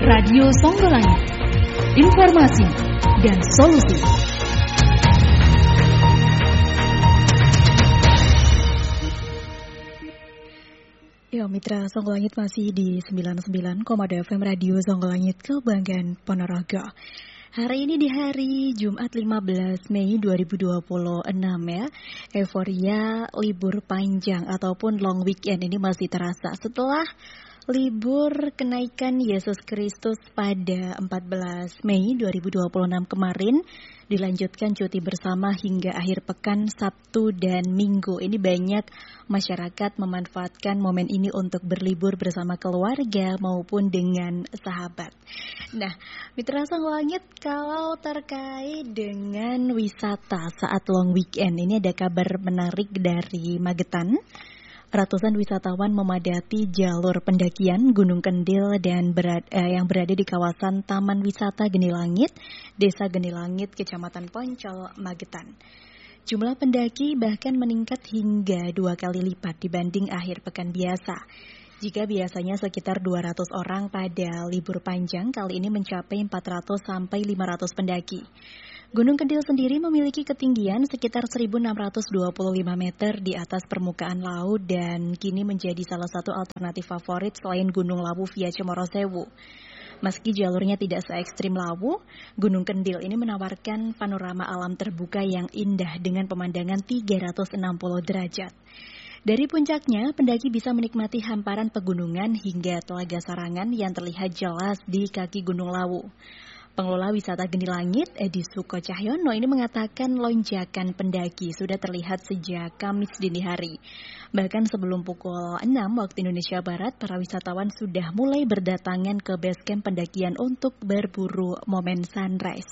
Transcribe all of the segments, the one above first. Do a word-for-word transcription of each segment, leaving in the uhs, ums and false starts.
Radio Songgolangit. Informasi dan solusi. Ya, Mitra Songgolangit masih di sembilan puluh sembilan koma dua F M Radio Songgolangit Kebanggaan Ponorogo. Hari ini di hari Jumat lima belas Mei dua ribu dua puluh enam ya, euforia libur panjang ataupun long weekend ini masih terasa setelah libur kenaikan Yesus Kristus pada empat belas Mei dua ribu dua puluh enam kemarin, dilanjutkan cuti bersama hingga akhir pekan Sabtu dan Minggu. Ini banyak masyarakat memanfaatkan momen ini untuk berlibur bersama keluarga maupun dengan sahabat. Nah, Mitra Songgolangit, kalau terkait dengan wisata saat long weekend, ini ada kabar menarik dari Magetan. Ratusan wisatawan memadati jalur pendakian Gunung Kendil dan berada, eh, yang berada di kawasan Taman Wisata Geni Langit, Desa Geni Langit, Kecamatan Poncol, Magetan. Jumlah pendaki bahkan meningkat hingga dua kali lipat dibanding akhir pekan biasa. Jika biasanya sekitar dua ratus orang pada libur panjang, kali ini mencapai empat ratus sampai lima ratus pendaki. Gunung Kendil sendiri memiliki ketinggian sekitar seribu enam ratus dua puluh lima meter di atas permukaan laut dan kini menjadi salah satu alternatif favorit selain Gunung Lawu via Cemoro Sewu. Meski jalurnya tidak se-ekstrim Lawu, Gunung Kendil ini menawarkan panorama alam terbuka yang indah dengan pemandangan tiga ratus enam puluh derajat. Dari puncaknya, pendaki bisa menikmati hamparan pegunungan hingga Telaga Sarangan yang terlihat jelas di kaki Gunung Lawu. Pengelola wisata Geni Langit, Edi Suko Cahyono, ini mengatakan lonjakan pendaki sudah terlihat sejak Kamis dini hari. Bahkan sebelum pukul enam waktu Indonesia Barat, para wisatawan sudah mulai berdatangan ke base camp pendakian untuk berburu momen sunrise.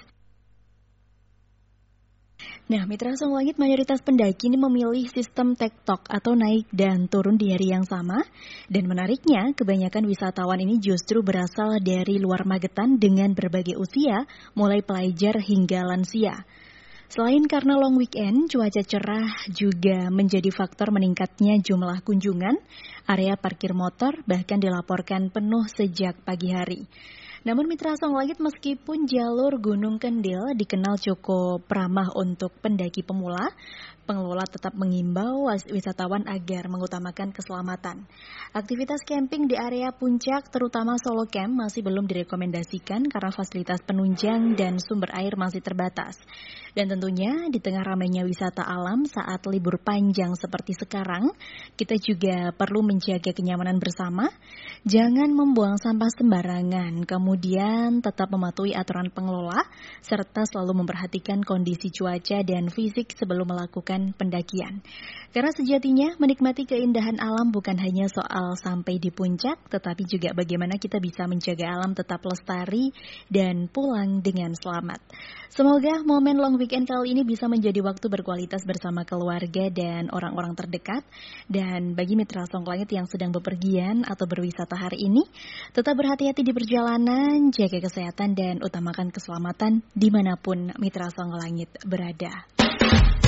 Nah, Mitra Songgolangit, mayoritas pendaki ini memilih sistem tektok atau naik dan turun di hari yang sama. Dan menariknya, kebanyakan wisatawan ini justru berasal dari luar Magetan dengan berbagai usia, mulai pelajar hingga lansia. Selain karena long weekend, cuaca cerah juga menjadi faktor meningkatnya jumlah kunjungan. Area parkir motor bahkan dilaporkan penuh sejak pagi hari. Namun Mitra Songgolangit, meskipun jalur Gunung Kendil dikenal cukup ramah untuk pendaki pemula, pengelola tetap mengimbau wisatawan agar mengutamakan keselamatan. Aktivitas camping di area puncak, terutama solo camp, masih belum direkomendasikan karena fasilitas penunjang dan sumber air masih terbatas. Dan tentunya di tengah ramainya wisata alam saat libur panjang seperti sekarang, kita juga perlu menjaga kenyamanan bersama. Jangan membuang sampah sembarangan, kemudian tetap mematuhi aturan pengelola, serta selalu memperhatikan kondisi cuaca dan fisik sebelum melakukan pendakian. Karena sejatinya menikmati keindahan alam bukan hanya soal sampai di puncak, tetapi juga bagaimana kita bisa menjaga alam tetap lestari dan pulang dengan selamat. Semoga momen long weekend kali ini bisa menjadi waktu berkualitas bersama keluarga dan orang-orang terdekat. Dan bagi Mitra Songgolangit yang sedang bepergian atau berwisata hari ini, tetap berhati-hati di perjalanan, jaga kesehatan dan utamakan keselamatan dimanapun Mitra Songgolangit berada.